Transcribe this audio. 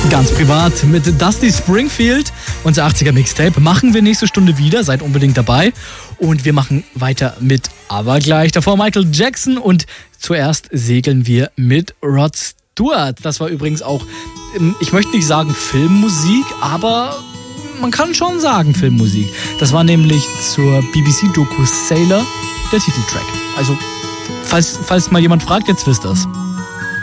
Ganz privat mit Dusty Springfield, unser 80er Mixtape, machen wir nächste Stunde wieder, seid unbedingt dabei. Und wir machen weiter mit Aber gleich davor Michael Jackson und zuerst segeln wir mit Rod Stewart. Das war übrigens auch, ich möchte nicht sagen Filmmusik, aber man kann schon sagen Filmmusik. Das war nämlich zur BBC-Doku Sailor der Titeltrack. Also, falls mal jemand fragt, jetzt wisst ihr's.